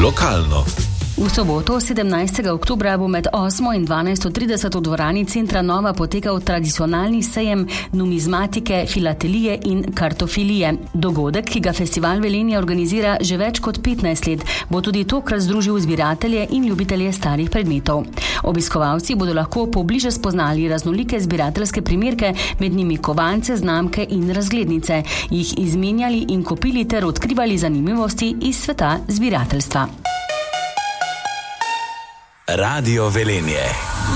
Lokalno. V soboto, 17. oktobra, bo med 8 in 12.30 v dvorani Centra Nova potekal tradicionalni sejem numizmatike, filatelije in kartofilije. Dogodek, ki ga Festival Velenje organizira že več kot 15 let, bo tudi tokrat združil zbiratelje in ljubitelje starih predmetov. Obiskovalci bodo lahko pobliže spoznali raznolike zbirateljske primerke, med njimi kovance, znamke in razglednice, jih izmenjali in kupili ter odkrivali zanimivosti iz sveta zbirateljstva. Radio Velenje.